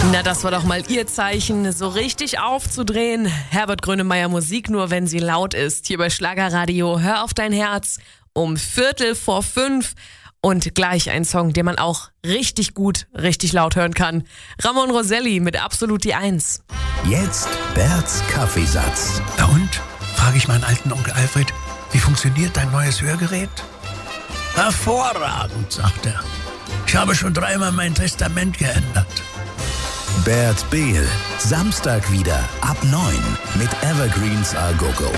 Na, das war doch mal Ihr Zeichen, so richtig aufzudrehen. Herbert Grönemeyer Musik nur, wenn sie laut ist. Hier bei Schlagerradio, hör auf dein Herz um 4:45. Und gleich ein Song, den man auch richtig gut, richtig laut hören kann. Ramon Roselli mit Absolut die Eins. Jetzt Berts Kaffeesatz. Na und? Frage ich meinen alten Onkel Alfred, wie funktioniert dein neues Hörgerät? Hervorragend, sagt er. Ich habe schon 3-mal mein Testament geändert. Bert Behl, Samstag wieder ab 9 mit Evergreens A Go Go.